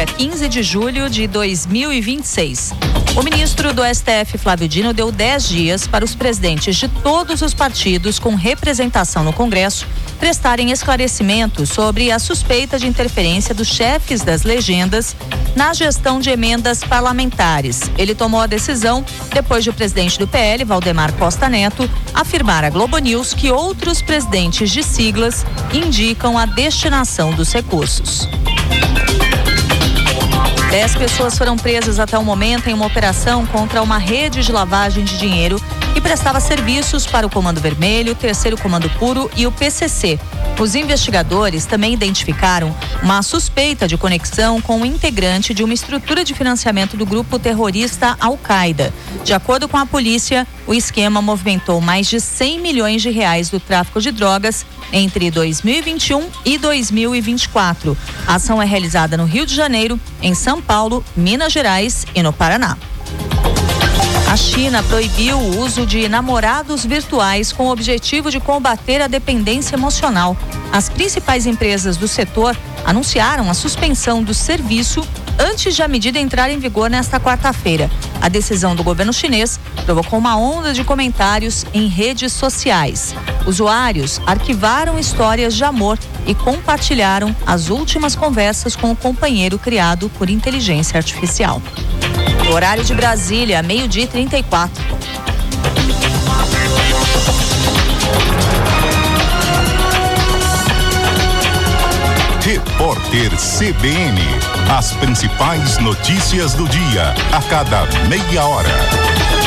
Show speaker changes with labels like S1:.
S1: dia 15 de julho de 2026. O ministro do STF, Flávio Dino, deu 10 dias para os presidentes de todos os partidos com representação no Congresso prestarem esclarecimentos sobre a suspeita de interferência dos chefes das legendas na gestão de emendas parlamentares. Ele tomou a decisão depois de o presidente do PL, Valdemar Costa Neto, afirmar à Globo News que outros presidentes de siglas indicam a destinação dos recursos. 10 pessoas foram presas até o momento em uma operação contra uma rede de lavagem de dinheiro que prestava serviços para o Comando Vermelho, Terceiro Comando Puro e o PCC. Os investigadores também identificaram uma suspeita de conexão com um integrante de uma estrutura de financiamento do grupo terrorista Al-Qaeda. De acordo com a polícia, o esquema movimentou mais de 100 milhões de reais do tráfico de drogas entre 2021 e 2024. A ação é realizada no Rio de Janeiro, em São Paulo, Minas Gerais e no Paraná. A China proibiu o uso de namorados virtuais com o objetivo de combater a dependência emocional. As principais empresas do setor anunciaram a suspensão do serviço antes de a medida entrar em vigor nesta quarta-feira. A decisão do governo chinês provocou uma onda de comentários em redes sociais. Usuários arquivaram histórias de amor e compartilharam as últimas conversas com o companheiro criado por inteligência artificial. O horário de Brasília, 12h34.
S2: Repórter CBN. As principais notícias do dia, a cada meia hora.